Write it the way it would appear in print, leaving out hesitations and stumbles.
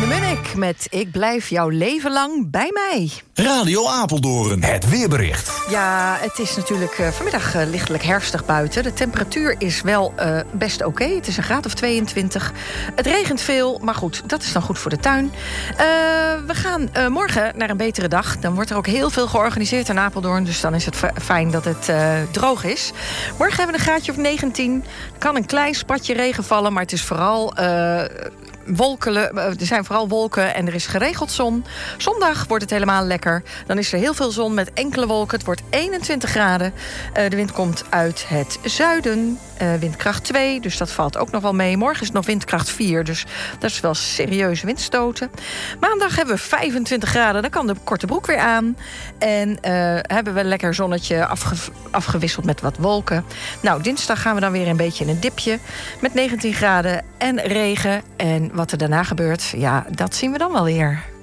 de Munnik met Ik blijf jouw leven lang bij mij. Radio Apeldoorn, het weerbericht. Ja, het is natuurlijk vanmiddag lichtelijk herfstig buiten. De temperatuur is wel best oké. Het is een graad of 22. Het regent veel, maar goed, dat is dan goed voor de tuin. We gaan morgen naar een betere dag. Dan wordt er ook heel veel georganiseerd in Apeldoorn. Dus dan is het fijn dat het droog is. Morgen hebben we een graadje of 19. Er kan een klein spatje regen vallen, maar het is vooral... er zijn vooral wolken en er is geregeld zon. Zondag wordt het helemaal lekker. Dan is er heel veel zon met enkele wolken. Het wordt 21 graden. De wind komt uit het zuiden. Windkracht 2, dus dat valt ook nog wel mee. Morgen is het nog windkracht 4, dus dat is wel serieuze windstoten. Maandag hebben we 25 graden, dan kan de korte broek weer aan. En hebben we een lekker zonnetje afgewisseld met wat wolken. Nou, dinsdag gaan we dan weer een beetje in een dipje. Met 19 graden en regen. En wat er daarna gebeurt, ja, dat zien we dan wel weer.